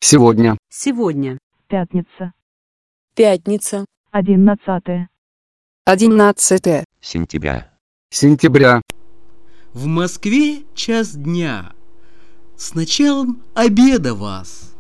Сегодня. Сегодня. Пятница. Пятница. 11 11 сентября. Сентября. В Москве час дня. С началом обеда вас.